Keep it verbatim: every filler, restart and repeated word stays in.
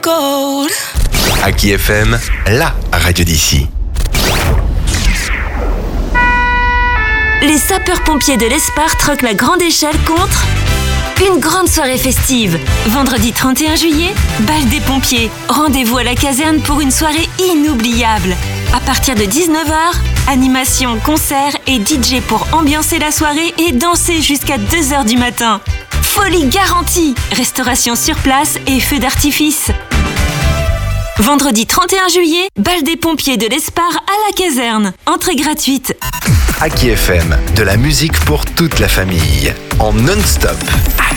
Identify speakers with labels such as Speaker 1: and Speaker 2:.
Speaker 1: gold.
Speaker 2: Aki F M, la radio d'ici.
Speaker 3: Les sapeurs-pompiers de l'Espar troquent la grande échelle contre une grande soirée festive. Vendredi trente et un juillet, bal des pompiers. Rendez-vous à la caserne pour une soirée inoubliable. À partir de dix-neuf heures, animation, concert et D J pour ambiancer la soirée et danser jusqu'à deux heures du matin. Folie garantie! Restauration sur place et feux d'artifice. Vendredi trente et un juillet, bal des pompiers de l'Espar à la caserne. Entrée gratuite.
Speaker 2: Aki F M, de la musique pour toute la famille, en non-stop.